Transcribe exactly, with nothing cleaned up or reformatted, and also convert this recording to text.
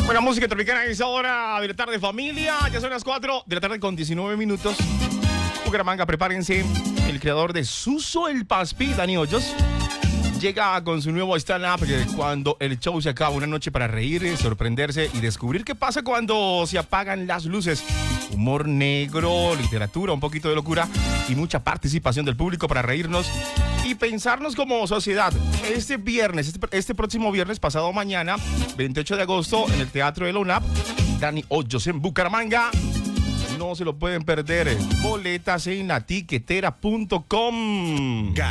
Buena música tropicana en esa hora de la tarde, familia. Ya son las cuatro de la tarde con diecinueve minutos. Bucaramanga, prepárense. El creador de Suso el Paspi, Dani Hoyos, llega con su nuevo stand-up cuando el show se acaba. Una noche para reír, sorprenderse y descubrir qué pasa cuando se apagan las luces. Humor negro, literatura, un poquito de locura y mucha participación del público para reírnos y pensarnos como sociedad. Este viernes, este, este próximo viernes, pasado mañana, veintiocho de agosto, en el Teatro de la UNAP, Dani Hoyos en Bucaramanga. No se lo pueden perder. Boletas en la tiquetera punto com.